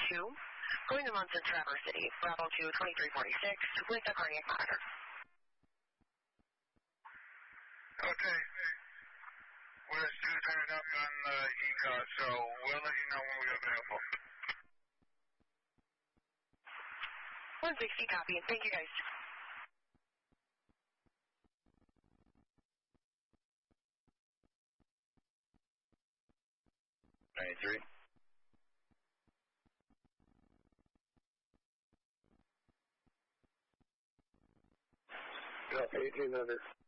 going to Munson, Traverse City. Bravo to 2346 with the cardiac monitor. Okay. We're still turning up on ECOS, so we'll let you know when we're available. 160, copy. Thank you, guys. Three. 1800.